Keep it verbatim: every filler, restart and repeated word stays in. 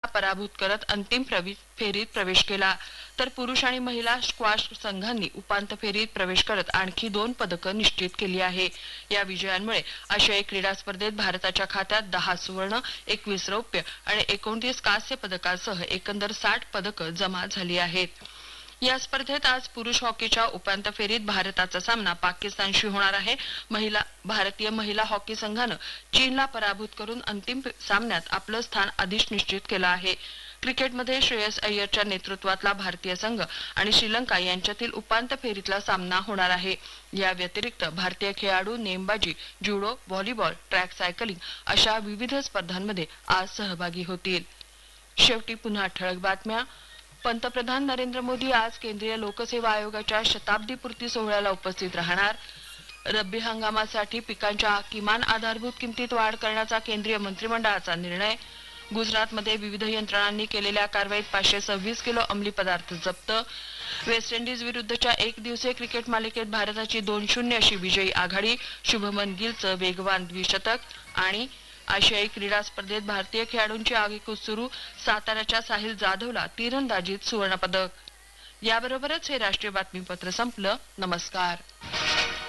पराभूत करत अंतिम फेरीत प्रवेश केला, तर पुरुष आणि महिला स्क्वॉश संघांनी उपांत्य फेरीत प्रवेश करत आणखी दोन पदकं निश्चित केली आहे. या विजयांमुळे आशियाई क्रीडा स्पर्धेत भारताच्या खात्यात दहा सुवर्ण, एकवीस रौप्य आणि एकोणतीस कांस्य पदकांसह एकंदर साठ पदकं जमा झाली आहेत. या स्पर्धेत आज पुरुष हॉकीच्या उपांत्य फेरीत भारताचा सामना पाकिस्तानशी होणार आहे. महिला भारतीय महिला हॉकी संघानं चीनला पराभूत करून अंतिम सामन्यात आपलं स्थान आधीच निश्चित केलं आहे. क्रिकेटमध्ये श्रेयस अय्यरच्या नेतृत्वातला भारतीय संघ आणि श्रीलंका यांच्यातील उपांत्य फेरीतला सामना होणार आहे. या व्यतिरिक्त भारतीय खेळाडू नेमबाजी, जुडो, व्हॉलीबॉल, ट्रॅक सायकलिंग अशा विविध स्पर्धांमध्ये आज सहभागी होतील. शेवटी पुन्हा ठळक बातम्या. पंतप्रधान नरेंद्र मोदी आज केंद्रीय लोकसेवा आयोगाच्या शताब्दी पूर्ती सोहळ्याला उपस्थित राहणार. रब्बी हंगामासाठी पिकांच्या किमान आधारभूत किमतीत वाढ करण्याचा केंद्रीय मंत्रिमंडळाचा निर्णय. गुजरातमध्ये विविध यंत्रणांनी केलेल्या कारवाईत पाचशे सव्वीस किलो अंमली पदार्थ जप्त. वेस्ट इंडिज विरुद्धच्या एक दिवसीय क्रिकेट मालिकेत भारताची दोन शून्य अशी विजयी आघाडी. शुभमन गिलचं वेगवान द्विशतक. आणि आशियाई क्रीडा स्पर्धेत भारतीय खेळाडूंची आगेकूच सुरू. साताऱ्याच्या साहिल जाधवला तीरंदाजीत सुवर्णपदक. याबरोबरच हे राष्ट्रीय बातमीपत्र संपलं. नमस्कार.